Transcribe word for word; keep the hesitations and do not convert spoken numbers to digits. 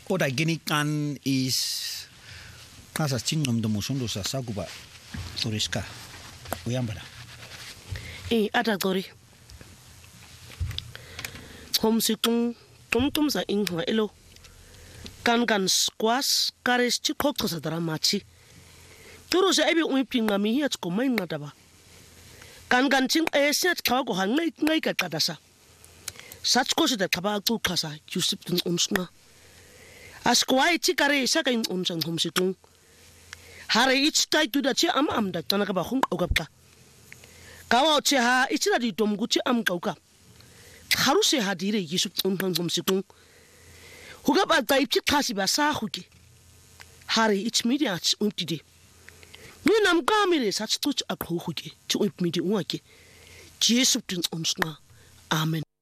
Kodwa ginikan is kasa chingom do musundo sa saguba toriska uyambala eh ata tori hom situng tum tum sa ingwa elo kan kan squash kares chi kokko sa dramachi turu sa ebi umi pinga mi hiat ko mai ngata ba kan kan ching e set ka ko han ngai ngai ka kadasa sach ko se da kaba ku khasa yusip tin unsna askwai chi kare sa kain unsang hom situng hare ich tai tu da chi am am da tanaka ba khung ogapka kawa chi ha ich da di tom gu chi am kauka haru se ha dire yusip unsang hom situng huga ba tai chi khasi ba sa khuki hare ich media ch untide ni nam kamire sach tu ch akhu khuki chi up midi uake yusip tin unsna amen.